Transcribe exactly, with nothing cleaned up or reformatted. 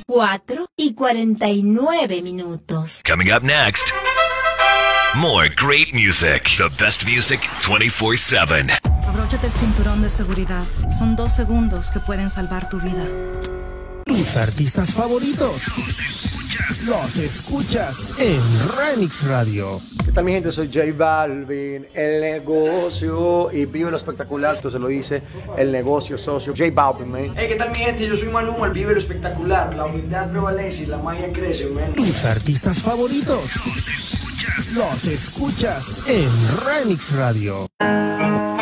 cuatro y cuarenta y nueve minutos. Coming up next, more great music. The best music twenty-four seven. Abróchate el cinturón de seguridad. Son dos segundos que pueden salvar tu vida. Tus artistas favoritos los escuchas en Remix Radio. ¿Qué tal, mi gente? Soy J Balvin, el negocio, y vive lo espectacular. Esto se lo dice el negocio socio J Balvin, man. Hey, ¿qué tal, mi gente? Yo soy Maluma, el vive lo espectacular. La humildad prevalece y la magia crece, man. Tus artistas favoritos los escuchas en Remix Radio.